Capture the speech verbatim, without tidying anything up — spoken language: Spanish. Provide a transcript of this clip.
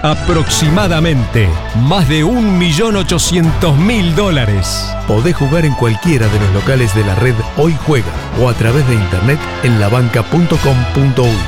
Aproximadamente más de un millón ochocientos mil dólares. Podés jugar en cualquiera de los locales de la red Hoy Juega o a través de internet en la banca punto com punto uy.